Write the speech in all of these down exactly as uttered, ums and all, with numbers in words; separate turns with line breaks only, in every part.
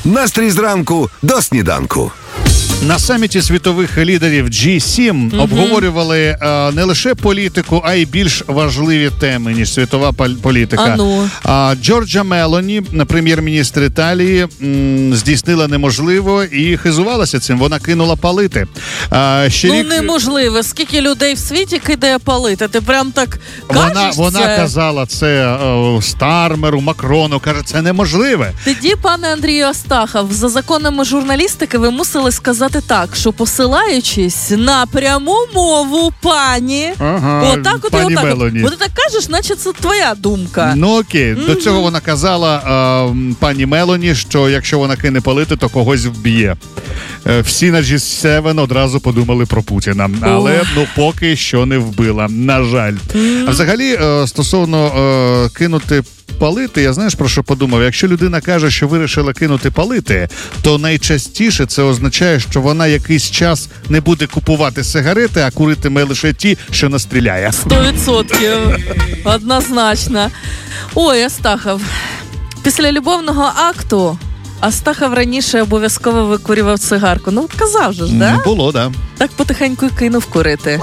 Настрій зранку до сніданку.
На саміті світових лідерів джі сім угу. обговорювали а, не лише політику, а й більш важливі теми, ніж світова політика.
А ну.
А, Джорджа Мелоні, прем'єр-міністр Італії, м, здійснила неможливо і хизувалася цим. Вона кинула палити. А, ще
ну,
рік...
неможливо. Скільки людей в світі кидає палити? Ти прям так кажеш
Вона, вона
це?
казала це о, Стармеру, Макрону, каже, це неможливе.
Тоді, пане Андрію Астахов, за законами журналістики ви мусили сказати так, що посилаючись на пряму мову пані,
ага,
отак от
пані
і отак
Мелоні.
от. Бо ти так кажеш, наче це твоя думка.
Ну окей, mm-hmm. до цього вона казала е, пані Мелоні, що якщо вона кине палити, то когось вб'є. Е, всі на джі сім одразу подумали про Путіна, але oh. ну поки що не вбила, на жаль. Mm-hmm. А взагалі, е, стосовно е, кинути палити, я знаєш, про що подумав? Якщо людина каже, що вирішила кинути палити, то найчастіше це означає, що вона якийсь час не буде купувати сигарети, а куритиме лише ті, що настріляє.
Сто відсотків. Однозначно. Ой, Астахов, після любовного акту Астахов раніше обов'язково викурював цигарку. Ну, казав же ж, да?
Було, да.
Так потихеньку й кинув курити.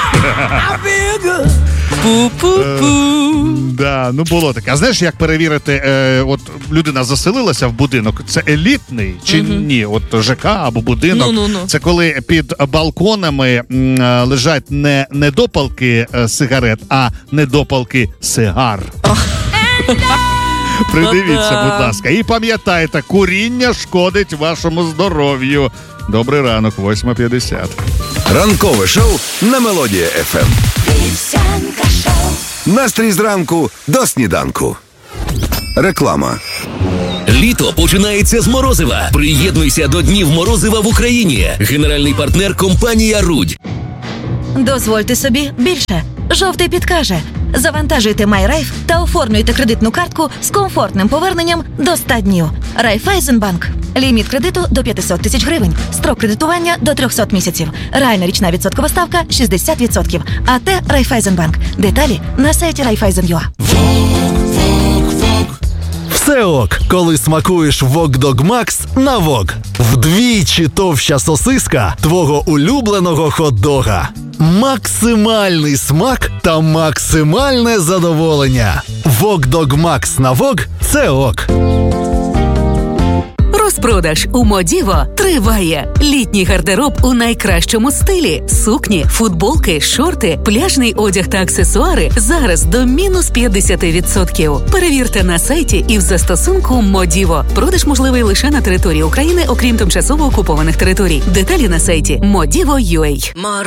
Пу-пу-пу.
Да, ну було таке. А знаєш, як перевірити, е, от людина заселилася в будинок, це елітний чи угу. ні? От ЖК або будинок.
Ну-ну-ну.
Це коли під балконами м, лежать не недопалки е, сигарет, а недопалки сигар. Придивіться, будь ласка. І пам'ятайте, куріння шкодить вашому здоров'ю. Добрий ранок, восьма п'ятдесят.
Ранкове шоу на Мелодія еф ем. Настрій зранку до сніданку. Реклама.
Літо починається з морозива. Приєднуйся до Днів морозива в Україні. Генеральний партнер – компанія «Рудь».
Дозвольте собі більше. Жовтий підкаже. Завантажуйте MyRaiff та оформлюйте кредитну картку з комфортним поверненням до ста днів. Райфайзенбанк. Ліміт кредиту до п'ятсот тисяч гривень. Строк кредитування до триста місяців. Реальна річна відсоткова ставка шістдесят відсотків. АТ Райфайзенбанк. Деталі на сайті райфайзен.ua.
Все ок, коли смакуєш Вок-Дог Макс на Вок. Вдвічі товща сосиска твого улюбленого хот-дога. Максимальний смак та максимальне задоволення. Вок-Дог Макс на Вок – це ок.
Розпродаж у Модіво триває. Літній гардероб у найкращому стилі. Сукні, футболки, шорти, пляжний одяг та аксесуари зараз до мінус п'ятдесят відсотків. Перевірте на сайті і в застосунку Модіво. Продаж можливий лише на території України, окрім тимчасово окупованих територій. Деталі на сайті модіво крапка ю а.